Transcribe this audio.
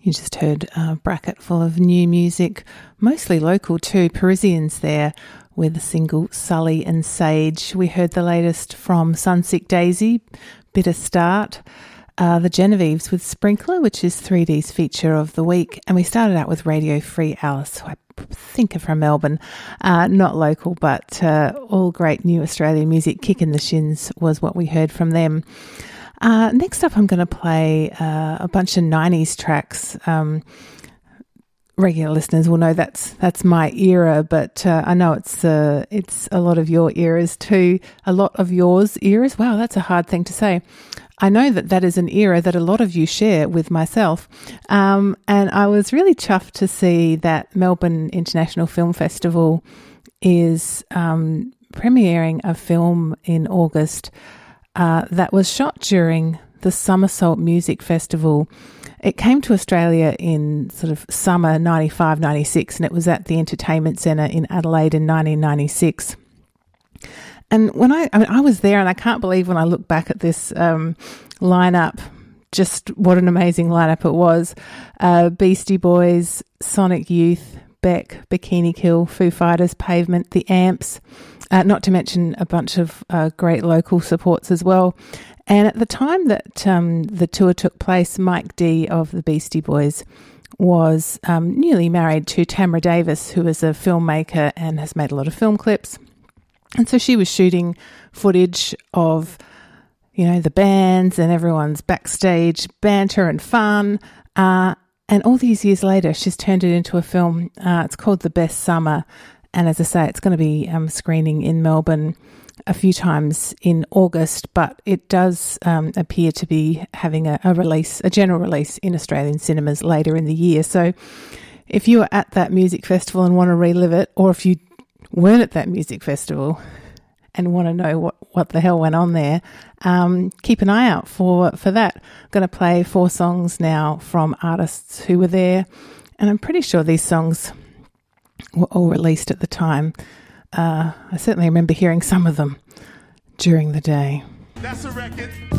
You just heard a bracket full of new music, mostly local too. Parisians there with the single Sully and Sage. We heard the latest from Sunsick Daisy, Bitter Start. The Genevieves with Sprinkler, which is 3D's feature of the week. And we started out with Radio Free Alice, who I think are from Melbourne. Not local, but all great new Australian music. Kick in the Shins was what we heard from them. Next up, I'm going to play a bunch of 90s tracks. Regular listeners will know that's my era, but I know it's a lot of your eras too. A lot of yours eras. Wow, that's a hard thing to say. I know that is an era that a lot of you share with myself. And I was really chuffed to see that Melbourne International Film Festival is premiering a film in August that was shot during the Somersault Music Festival. It came to Australia in sort of summer 95, 96, and it was at the Entertainment Centre in Adelaide in 1996. And when I was there, and I can't believe when I look back at this lineup, just what an amazing lineup it was. Beastie Boys, Sonic Youth, Beck, Bikini Kill, Foo Fighters, Pavement, The Amps, not to mention a bunch of great local supports as well. And at the time that the tour took place, Mike D of the Beastie Boys was newly married to Tamra Davis, who is a filmmaker and has made a lot of film clips. And so she was shooting footage of, the bands and everyone's backstage banter and fun. And all these years later, she's turned it into a film. It's called The Best Summer. And as I say, it's going to be screening in Melbourne a few times in August, but it does appear to be having a general release in Australian cinemas later in the year. So if you are at that music festival and want to relive it, or if you weren't at that music festival and want to know what the hell went on there, keep an eye out for that. I'm going to play 4 songs now from artists who were there, and I'm pretty sure these songs were all released at the time. I certainly remember hearing some of them during the day. That's a record.